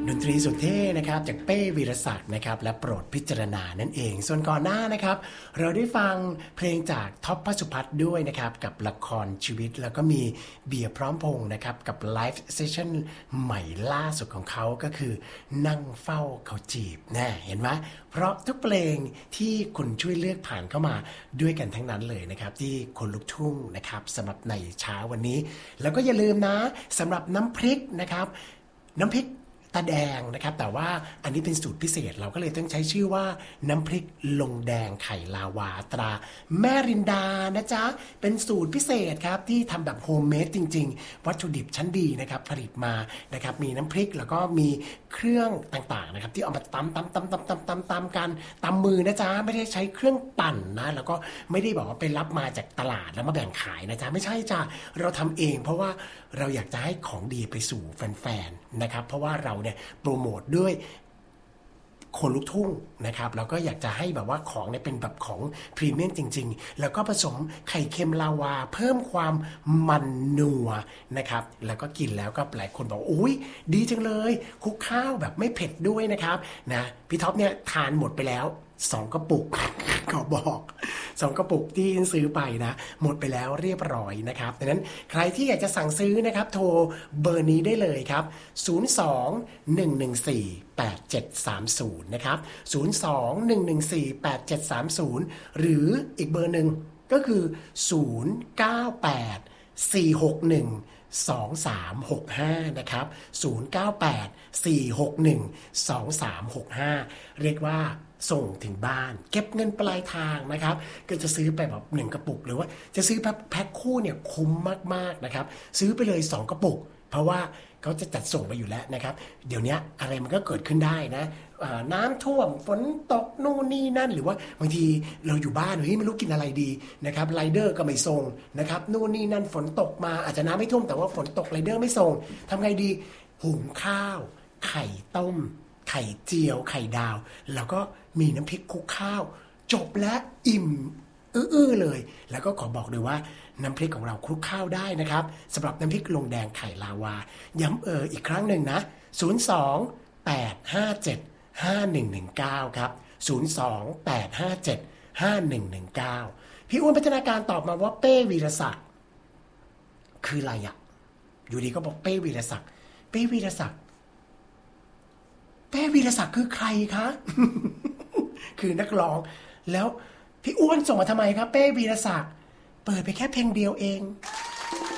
ดนตรีสุดเท่นะครับจากเป้วีรศักดิ์นะครับและโปรดพิจารณานั่นเองส่วนก่อนหน้านะครับเราได้ฟังเพลงจากท็อป พสุพัฒน์ด้วยนะครับกับละครชีวิตแล้วก็มีเบียร์พร้อมพงษ์นะครับกับไลฟ์เซสชั่นใหม่ล่าสุดของเขาก็คือนั่งเฝ้าเขาจีบแน่เห็นไหมเพราะทุกเพลงที่คุณช่วยเลือกผ่านเข้ามาด้วยกันทั้งนั้นเลยนะครับที่คนลุกทุ่งนะครับสำหรับในเช้าวันนี้แล้วก็อย่าลืมนะสำหรับน้ำพริกนะครับน้ำพริกตาแดงนะครับแต่ว่าอันนี้เป็นสูตรพิเศษเราก็เลยต้องใช้ชื่อว่าน้ำพริกลงแดงไข่ลาวาตราแม่รินดานะจ๊ะเป็นสูตรพิเศษครับที่ทำแบบโฮมเมดจริงๆวัตถุดิบชั้นดีนะครับผลิตมานะครับมีน้ำพริกแล้วก็มีเครื่องต่างๆนะครับที่เอามาตำกันตำมือนะจ๊ะไม่ได้ใช้เครื่องปั่นนะแล้วก็ไม่ได้บอกว่าไปรับมาจากตลาดแล้วมาแบ่งขายนะจ๊ะไม่ใช่จ้ะเราทำเองเพราะว่าเราอยากจะให้ของดีไปสู่แฟนๆนะครับเพราะว่าเราเนี่ยโปรโมทด้วยคนลุกทุ่งนะครับแล้วก็อยากจะให้แบบว่าของเนี่ยเป็นแบบของพรีเมียมจริงๆแล้วก็ผสมไข่เค็มลาวาเพิ่มความมันนัวนะครับแล้วก็กินแล้วก็หลายคนบอกอุ้ยดีจังเลยคลุกข้าวแบบไม่เผ็ดด้วยนะครับนะพี่ท็อปเนี่ยทานหมดไปแล้ว2กระปุกขอบอก2กระปุกที่ซื้อไปนะหมดไปแล้วเรียบร้อยนะครับดังนั้นใครที่อยากจะสั่งซื้อนะครับโทรเบอร์นี้ได้เลยครับ02-114-8730นะครับ02-114-8730หรืออีกเบอร์หนึ่งก็คือ098-461-2365นะครับ098-461-2365เรียกว่าส่งถึงบ้านเก็บเงินปลายทางนะครับก็จะซื้อไปแบบ1กระปุกหรือว่าจะซื้อแพ็คคู่เนี่ยคุ้มมากๆนะครับซื้อไปเลย2กระปุกเพราะว่าเขาจะจัดส่งไปอยู่แล้วนะครับเดี๋ยวนี้อะไรมันก็เกิดขึ้นได้นะน้ำท่วมฝนตกนู่นนี่นั่นหรือว่าบางทีเราอยู่บ้านเฮ้ยไม่รู้กินอะไรดีนะครับไรเดอร์ก็ไม่ส่งนะครับนู่นนี่นั่นฝนตกมาอาจจะน้ำไม่ท่วมแต่ว่าฝนตกไรเดอร์ไม่ส่งทำไงดีหุงข้าวไข่ต้มไข่เจียวไข่ดาวแล้วก็มีน้ำพริกคลุกข้าวจบและอิ่มอื้อเลยแล้วก็ขอบอกเลยว่าน้ำพริกของเราคลุกข้าวได้นะครับสำหรับน้ำพริกลงแดงไข่ลาวาย้ำอีกครั้งหนึ่งนะ02-857-5119ครับ02-857-5119พี่อ้วนพัฒนาการตอบมาว่าเป้วีรศักดิ์คืออะไรอ่ะอยู่ดีก็บอกเป้วีรศักดิ์เป้วีรศักดิ์เป้วีรศักดิ์คือใครคะ คือนักร้องแล้วพี่อ้วนส่งมาทำไมครับเป้วีรศักดิ์เปิดไปแค่เพลงเดียวเอง